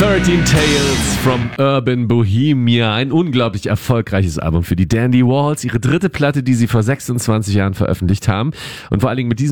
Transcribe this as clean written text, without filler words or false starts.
13 Tales from Urban Bohemia. Ein unglaublich erfolgreiches Album für die Dandy Walls. Ihre dritte Platte, die sie vor 26 Jahren veröffentlicht haben. Und vor allen Dingen mit diesem